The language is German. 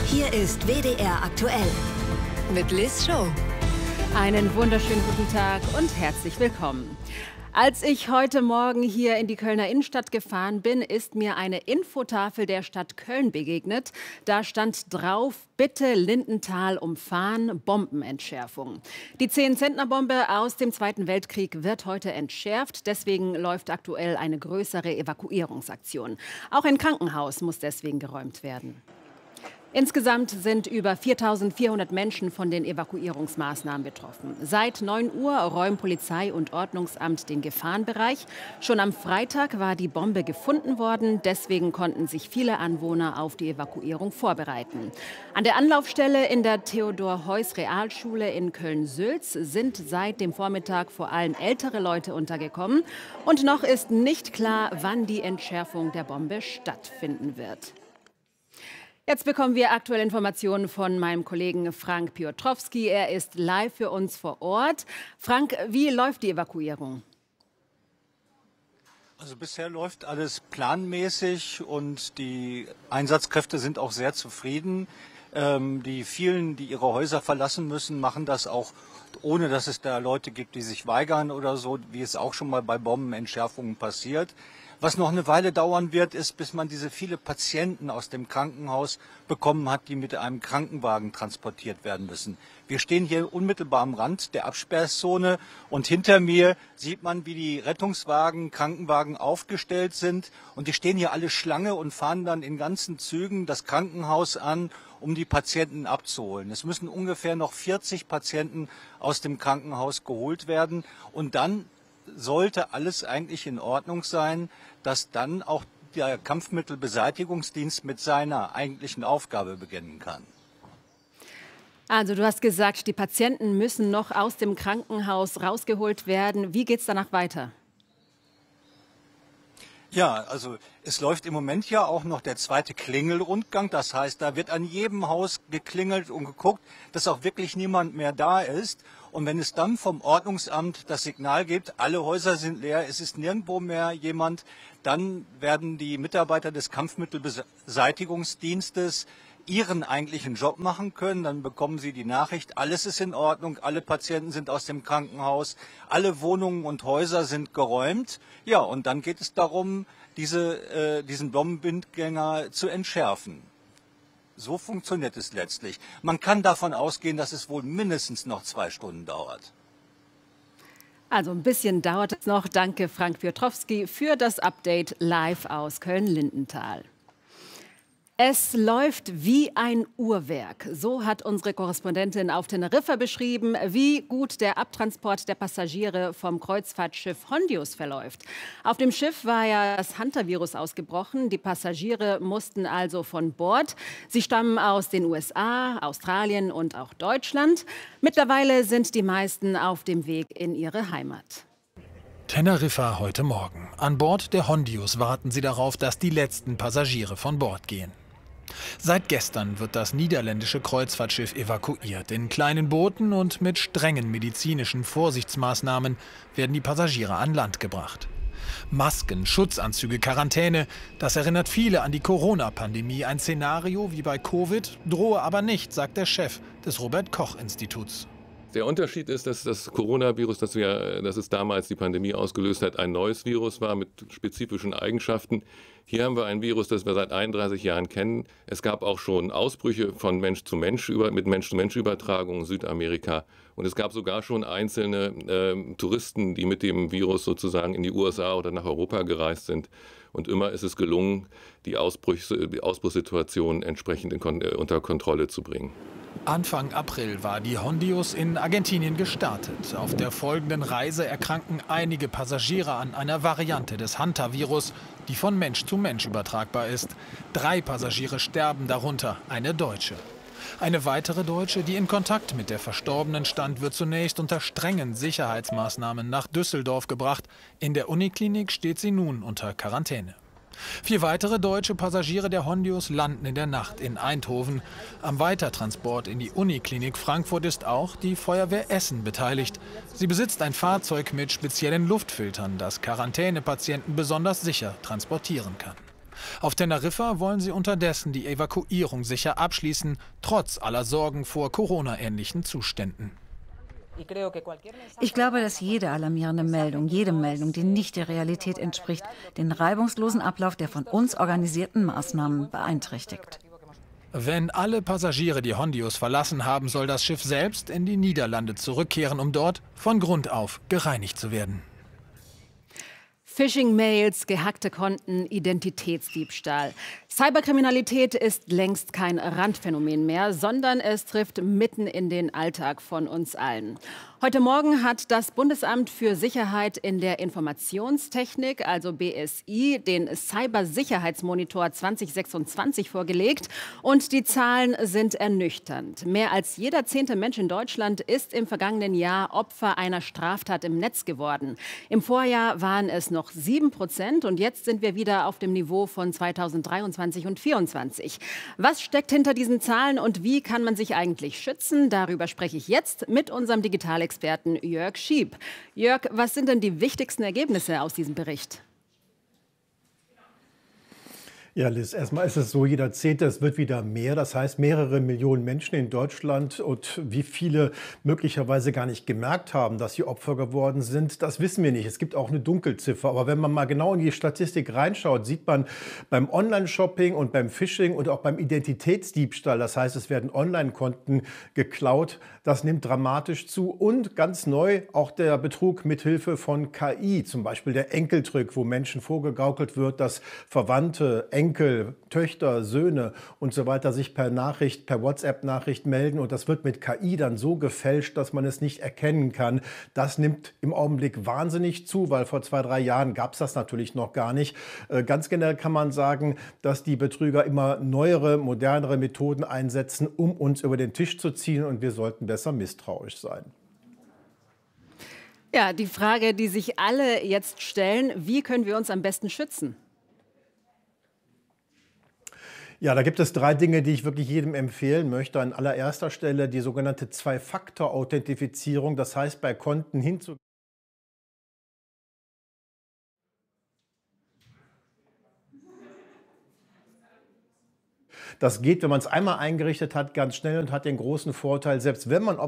Hier ist WDR aktuell mit Liz Show. Einen wunderschönen guten Tag und herzlich willkommen. Als ich heute Morgen hier in die Kölner Innenstadt gefahren bin, ist mir eine Infotafel der Stadt Köln begegnet. Da stand drauf: Bitte Lindenthal umfahren, Bombenentschärfung. Die 10-Zentner-Bombe aus dem Zweiten Weltkrieg wird heute entschärft. Deswegen läuft aktuell eine größere Evakuierungsaktion. Auch ein Krankenhaus muss deswegen geräumt werden. Insgesamt sind über 4.400 Menschen von den Evakuierungsmaßnahmen betroffen. Seit 9 Uhr räumen Polizei und Ordnungsamt den Gefahrenbereich. Schon am Freitag war die Bombe gefunden worden. Deswegen konnten sich viele Anwohner auf die Evakuierung vorbereiten. An der Anlaufstelle in der Theodor-Heuss-Realschule in Köln-Sülz sind seit dem Vormittag vor allem ältere Leute untergekommen. Und noch ist nicht klar, wann die Entschärfung der Bombe stattfinden wird. Jetzt bekommen wir aktuelle Informationen von meinem Kollegen Frank Piotrowski. Er ist live für uns vor Ort. Frank, wie läuft die Evakuierung? Also bisher läuft alles planmäßig und die Einsatzkräfte sind auch sehr zufrieden. Die vielen, die ihre Häuser verlassen müssen, machen das auch, ohne dass es da Leute gibt, die sich weigern oder so, wie es auch schon mal bei Bombenentschärfungen passiert. Was noch eine Weile dauern wird, ist, bis man diese viele Patienten aus dem Krankenhaus bekommen hat, die mit einem Krankenwagen transportiert werden müssen. Wir stehen hier unmittelbar am Rand der Absperrzone und hinter mir sieht man, wie die Rettungswagen, Krankenwagen aufgestellt sind. Und die stehen hier alle Schlange und fahren dann in ganzen Zügen das Krankenhaus an, um die Patienten abzuholen. Es müssen ungefähr noch 40 Patienten aus dem Krankenhaus geholt werden. Und dann sollte alles eigentlich in Ordnung sein, dass dann auch der Kampfmittelbeseitigungsdienst mit seiner eigentlichen Aufgabe beginnen kann. Also du hast gesagt, die Patienten müssen noch aus dem Krankenhaus rausgeholt werden. Wie geht es danach weiter? Ja, also es läuft im Moment ja auch noch der zweite Klingelrundgang. Das heißt, da wird an jedem Haus geklingelt und geguckt, dass auch wirklich niemand mehr da ist. Und wenn es dann vom Ordnungsamt das Signal gibt, alle Häuser sind leer, es ist nirgendwo mehr jemand, dann werden die Mitarbeiter des Kampfmittelbeseitigungsdienstes ihren eigentlichen Job machen können. Dann bekommen sie die Nachricht, alles ist in Ordnung, alle Patienten sind aus dem Krankenhaus, alle Wohnungen und Häuser sind geräumt. Ja, und dann geht es darum, diesen Bombenbindgänger zu entschärfen. So funktioniert es letztlich. Man kann davon ausgehen, dass es wohl mindestens noch 2 Stunden dauert. Also ein bisschen dauert es noch. Danke, Frank Piotrowski, für das Update live aus Köln-Lindenthal. Es läuft wie ein Uhrwerk. So hat unsere Korrespondentin auf Teneriffa beschrieben, wie gut der Abtransport der Passagiere vom Kreuzfahrtschiff Hondius verläuft. Auf dem Schiff war ja das Hantavirus ausgebrochen. Die Passagiere mussten also von Bord. Sie stammen aus den USA, Australien und auch Deutschland. Mittlerweile sind die meisten auf dem Weg in ihre Heimat. Teneriffa heute Morgen. An Bord der Hondius warten sie darauf, dass die letzten Passagiere von Bord gehen. Seit gestern wird das niederländische Kreuzfahrtschiff evakuiert. In kleinen Booten und mit strengen medizinischen Vorsichtsmaßnahmen werden die Passagiere an Land gebracht. Masken, Schutzanzüge, Quarantäne, das erinnert viele an die Corona-Pandemie. Ein Szenario wie bei Covid drohe aber nicht, sagt der Chef des Robert-Koch-Instituts. Der Unterschied ist, dass das Coronavirus, das es damals die Pandemie ausgelöst hat, ein neues Virus war mit spezifischen Eigenschaften. Hier haben wir ein Virus, das wir seit 31 Jahren kennen. Es gab auch schon Ausbrüche von Mensch zu Mensch mit Mensch-zu-Mensch-Übertragung in Südamerika. Und es gab sogar schon einzelne Touristen, die mit dem Virus sozusagen in die USA oder nach Europa gereist sind. Und immer ist es gelungen, die Ausbruchssituation entsprechend unter Kontrolle zu bringen. Anfang April war die Hondius in Argentinien gestartet. Auf der folgenden Reise erkranken einige Passagiere an einer Variante des Hantavirus, die von Mensch zu Mensch übertragbar ist. 3 Passagiere sterben, darunter eine Deutsche. Eine weitere Deutsche, die in Kontakt mit der Verstorbenen stand, wird zunächst unter strengen Sicherheitsmaßnahmen nach Düsseldorf gebracht. In der Uniklinik steht sie nun unter Quarantäne. 4 weitere deutsche Passagiere der Hondius landen in der Nacht in Eindhoven. Am Weitertransport in die Uniklinik Frankfurt ist auch die Feuerwehr Essen beteiligt. Sie besitzt ein Fahrzeug mit speziellen Luftfiltern, das Quarantänepatienten besonders sicher transportieren kann. Auf Teneriffa wollen sie unterdessen die Evakuierung sicher abschließen, trotz aller Sorgen vor Corona-ähnlichen Zuständen. Ich glaube, dass jede alarmierende Meldung, jede Meldung, die nicht der Realität entspricht, den reibungslosen Ablauf der von uns organisierten Maßnahmen beeinträchtigt. Wenn alle Passagiere die Hondios verlassen haben, soll das Schiff selbst in die Niederlande zurückkehren, um dort von Grund auf gereinigt zu werden. Phishing-Mails, gehackte Konten, Identitätsdiebstahl. Cyberkriminalität ist längst kein Randphänomen mehr, sondern es trifft mitten in den Alltag von uns allen. Heute Morgen hat das Bundesamt für Sicherheit in der Informationstechnik, also BSI, den Cybersicherheitsmonitor 2026 vorgelegt. Und die Zahlen sind ernüchternd. Mehr als jeder 10. Mensch in Deutschland ist im vergangenen Jahr Opfer einer Straftat im Netz geworden. Im Vorjahr waren es noch 7% und jetzt sind wir wieder auf dem Niveau von 2023 und 2024. Was steckt hinter diesen Zahlen und wie kann man sich eigentlich schützen? Darüber spreche ich jetzt mit unserem Digitalexperten Jörg Schieb. Jörg, was sind denn die wichtigsten Ergebnisse aus diesem Bericht? Ja, Liz, erstmal ist es so, jeder Zehnte, es wird wieder mehr. Das heißt, mehrere Millionen Menschen in Deutschland und wie viele möglicherweise gar nicht gemerkt haben, dass sie Opfer geworden sind, das wissen wir nicht. Es gibt auch eine Dunkelziffer. Aber wenn man mal genau in die Statistik reinschaut, sieht man beim Online-Shopping und beim Phishing und auch beim Identitätsdiebstahl, das heißt, es werden Online-Konten geklaut, das nimmt dramatisch zu. Und ganz neu auch der Betrug mithilfe von KI, zum Beispiel der Enkeltrick, wo Menschen vorgegaukelt wird, dass Verwandte, Enkel, Töchter, Söhne und so weiter sich per Nachricht, per WhatsApp-Nachricht melden und das wird mit KI dann so gefälscht, dass man es nicht erkennen kann. Das nimmt im Augenblick wahnsinnig zu, weil vor 2, 3 Jahren gab es das natürlich noch gar nicht. Ganz generell kann man sagen, dass die Betrüger immer neuere, modernere Methoden einsetzen, um uns über den Tisch zu ziehen und wir sollten besser misstrauisch sein. Ja, die Frage, die sich alle jetzt stellen, wie können wir uns am besten schützen? Ja, da gibt es 3 Dinge, die ich wirklich jedem empfehlen möchte. An allererster Stelle die sogenannte Zwei-Faktor-Authentifizierung. Das heißt, bei Konten hinzugehen. Das geht, wenn man es einmal eingerichtet hat, ganz schnell und hat den großen Vorteil, selbst wenn man